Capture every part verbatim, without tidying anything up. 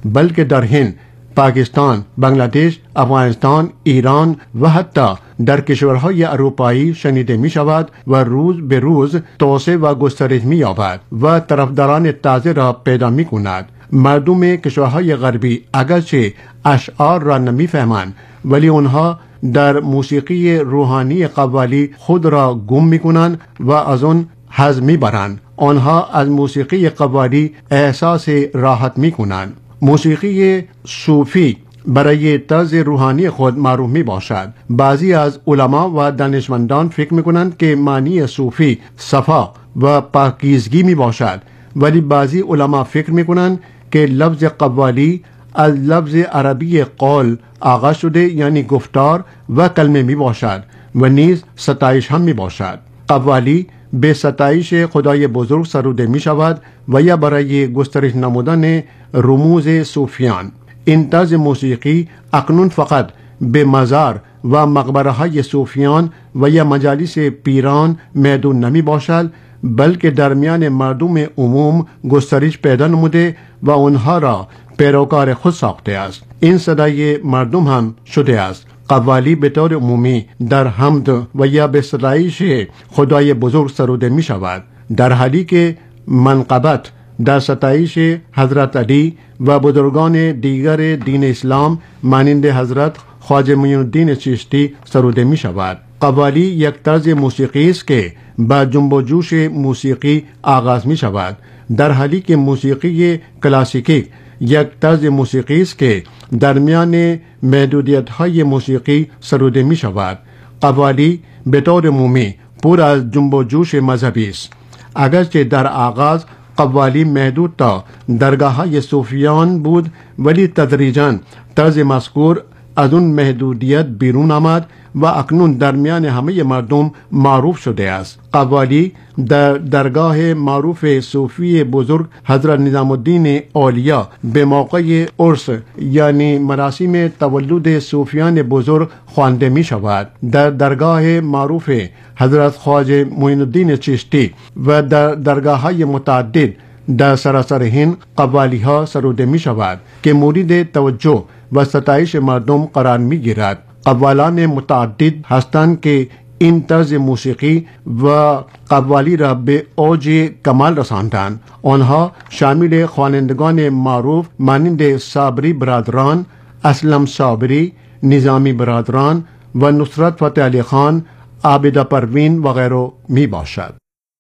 بلکه در هند، پاکستان، بنگلادش، افغانستان، ایران و حتی در کشورهای اروپایی شنیده می شود و روز به روز توسعه و گسترش می یابد و طرفداران تازه را پیدا می کند. مردم کشورهای غربی اگرچه اشعار را نمی فهمند، ولی آنها در موسیقی روحانی قوالی خود را گم می کنند و از آن حظ می برند. آنها از موسیقی قوالی احساس راحت می کنند. موسیقی صوفی برای طرز روحانی خود معروف می باشد. بعضی از علما و دانشمندان فکر می کنند که معنی صوفی صفا و پاکیزگی می باشد، ولی بعضی علما فکر می کنند که لفظ قوالی از لفظ عربی قول آغاز شده، یعنی گفتار و کلمه می باشد و نیز ستایش هم می باشد. قوالی به ستایش خدای بزرگ سروده می شود و یا برای گسترش نمودن رموز صوفیان. این طرز موسیقی اکنون فقط به مزار و مقبره های صوفیان و یا مجالس پیران محدود نمی باشد، بلکه در میان مردم عموم گسترش پیدا نموده و آنها را پیروکار خود ساخته است. این صدای مردم هم شده است. قوالی به طور عمومی در حمد و یا به ستایش خدای بزرگ سروده می شود، در حالی که منقبت در ستایش حضرت علی و بزرگان دیگر دین اسلام مانند حضرت خواجه معین الدین چشتی سروده می شود. قوالی یک طرز موسیقی است که با جنب و جوش موسیقی آغاز می شود، در حالی که موسیقی کلاسیکی یک طرز موسیقی است که در میان محدودیت های موسیقی سروده می شود. قوالی به طور عمومی پر از جنب و جوش مذهبی است. اگرچه در آغاز قوالی محدود تا درگاه های صوفیان بود، ولی تدریجاً طرز مذکور از اون محدودیت بیرون آمد و اکنون در میان همه مردم معروف شده است. قوالی در درگاه معروف صوفی بزرگ حضرت نظام الدین اولیا به موقع عرس یعنی مراسم تولد صوفیان بزرگ خوانده می شود. در درگاه معروف حضرت خواجه معین الدین چشتی و در درگاه های متعدد در سراسر هند قوالی ها سروده می شود که مورد توجه و ستایش مردم قرار می گیرد. قوالان متعدد هستند که این طرز موسیقی و قوالی را به اوج کمال رساندند. آنها شامل خوانندگان معروف مانند صابری برادران، اسلم صابری، نظامی برادران و نصرت فتح علی خان، عابده پروین و غیره می باشد.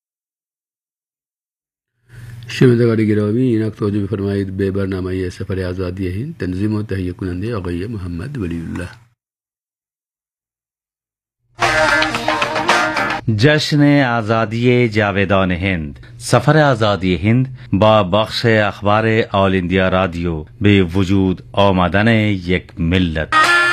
شنوندگان گرامی، اینک توجه بفرمایید به برنامه سفر آزادی هند، تنظیم و تهیه کننده آقای محمد ولی الله. جشن آزادی جاویدان هند، سفر آزادی هند با بخش اخبار آل انڈیا رادیو به وجود آمدن یک ملت.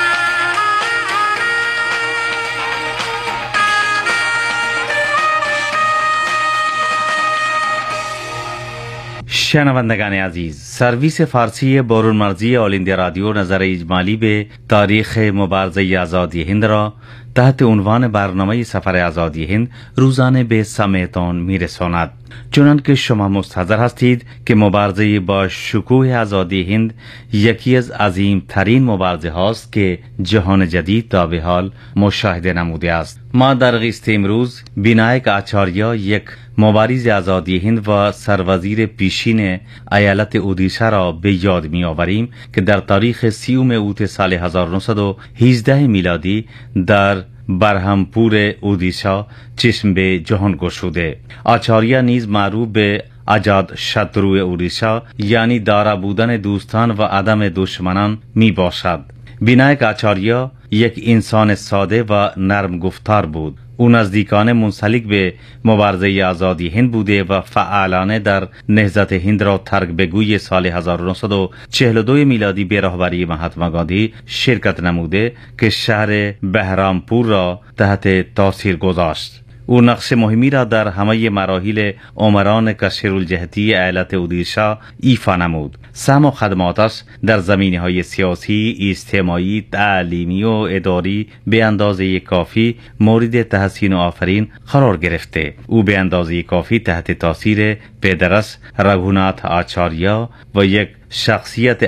شنوندگان عزیز، سرویس فارسی برون مرزی آل انڈیا رادیو نظر اجمالی به تاریخ مبارزه آزادی هند را تحت عنوان برنامه سفر آزادی هند روزانه به سمعتان میرساند. چنان که شما مستحضر هستید که مبارزه با شکوه آزادی هند یکی از عظیم ترین مبارزه هاست که جهان جدید تا به حال مشاهده نموده است. ما در قسط امروز بینایک آچاریا، یک مبارز آزادی هند و سروزیر پیشین ایالت اودیشا را به یاد می آوریم که در تاریخ سیوم اوت سال هزار و نهصد و هجده میلادی در برهمپور اودیشا چشم به جهان گشوده. آچاریا نیز معروف به اجاد شترو اودیشا یعنی دارا بودن دوستان و عدم دشمنان می باشد. بینایک آچاریا یک انسان ساده و نرم گفتار بود. او نزدیکانه منسلک به مبارزه آزادی هند بوده و فعالانه در نهضت هند را ترک بگوی سال هزار و نهصد و چهل و دو میلادی به رهبری مهاتما گاندی شرکت نموده که شهر بهرامپور را تحت تاثیر گذاشت. او نقش مهمی را در همه مراحل امران کشورالجهتی ایالت اودیشا ایفا نمود. سهم و خدماتش در زمینه‌های سیاسی، اجتماعی، تعلیمی و اداری به اندازه کافی مورد تحسین و آفرین قرار گرفته. او به اندازه کافی تحت تاثیر پدرش رگونات آچاریا و یک شخصیت